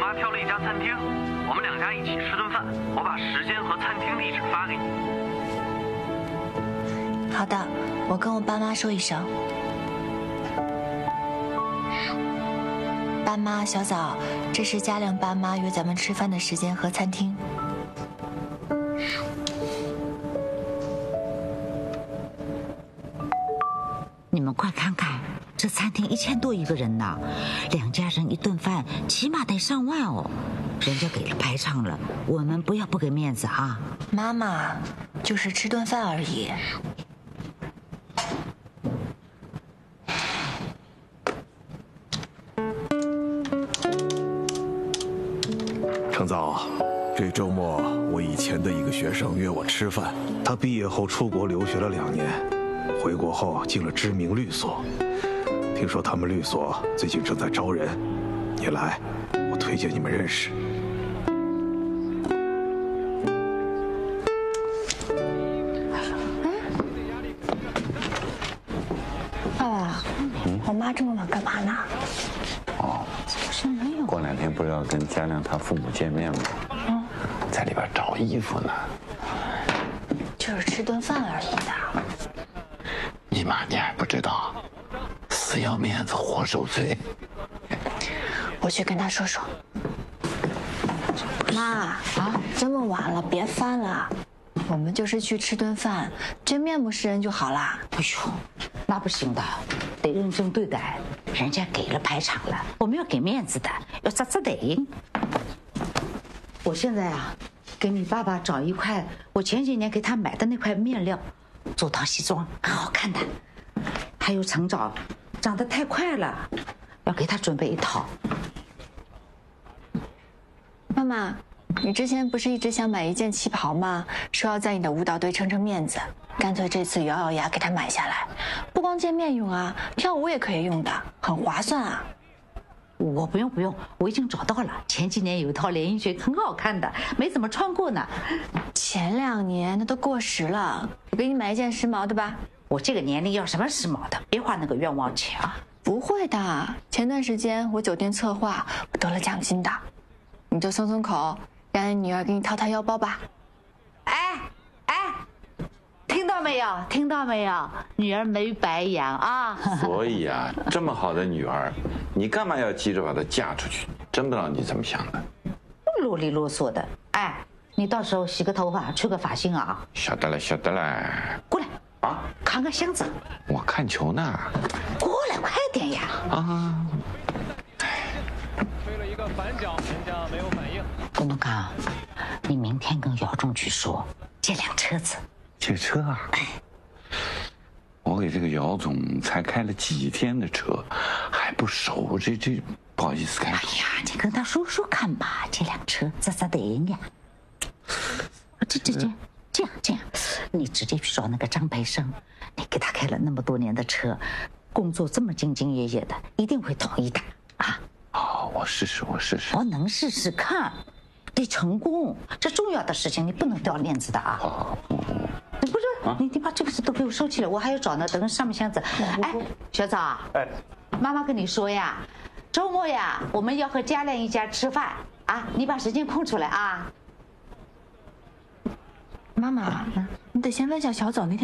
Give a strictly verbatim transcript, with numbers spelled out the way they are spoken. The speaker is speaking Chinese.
爸挑了一家餐厅，我们两家一起吃顿饭。我把时间和餐厅地址发给你。 好的，我跟我爸妈说一声。爸妈，小枣，这是嘉亮爸妈约咱们吃饭的时间和餐厅。 你们快看看，这餐厅一千多一个人呢，两家人一顿饭起码得上万哦。人家给了排场了，我们不要不给面子啊！ 妈妈，就是吃顿饭而已。 程早，这周末我以前的一个学生约我吃饭，他毕业后出国留学了两年，回国后进了知名律所。听说他们律所最近正在招人，你来，我推荐你们认识。 爸爸，嗯、我妈这么晚干嘛呢？ 哦， 是没有。 过两天不是要跟嘉亮他父母见面吗？嗯，在里边找衣服呢。 就是吃顿饭而已的。 你妈你还不知道，死要面子活受罪。 我去跟他说说。妈啊，这么晚了，别翻了，我们就是去吃顿饭，真面目示人就好啦。 哎呦，那不行的，得认真对待。人家给了排场了，我们要给面子的，要扎扎得。我现在啊，给你爸爸找一块我前几年给他买的那块面料，做套西装，很好看的。还有程早，长得太快了，要给他准备一套。 妈妈，你之前不是一直想买一件旗袍吗？说要在你的舞蹈队撑撑面子，干脆这次咬咬牙给它买下来，不光见面用啊，跳舞也可以用的，很划算啊。 我不用不用，我已经找到了。前几年有一套连衣裙很好看的，没怎么穿过呢。 前两年那都过时了，我给你买一件时髦的吧。 我这个年龄要什么时髦的？别花那个冤枉钱啊！ 不会的，前段时间我酒店策划，我得了奖金的。你就松松口，让你女儿给你掏掏腰包吧。 哎哎，听到没有？听到没有？女儿没白养啊！ 所以啊，这么好的女儿，你干嘛要急着把她嫁出去？真不知道你怎么想的。 啰里啰嗦的，哎，你到时候洗个头发，吹个发型啊。 晓得了，晓得了。 过来啊， 扛个箱子。 我看球呢。 过来，快点呀！ 啊。 吹了一个反脚，人家没有反应。 郭梦刚，你明天跟姚仲去说借辆车子。 借车啊？哎，我给这个姚总才开了几天的车，还不熟，这这不好意思开口。 哎呀，你跟他说说看吧，这辆车咋咋得呀？这这这这样这样，你直接去找那个张培生，你给他开了那么多年的车，工作这么兢兢业业的，一定会同意的啊。 好，我试试，我试试。 我能试试看，得成功，这重要的事情你不能掉链子的啊。 好好，我我。 你不是、啊、你你把这个事都给我收起来，我还要找呢，等上面箱子。哎，小枣，哎，妈妈跟你说呀，周末呀，我们要和嘉亮一家吃饭啊，你把时间空出来啊。 妈妈，你得先问一下小枣那天。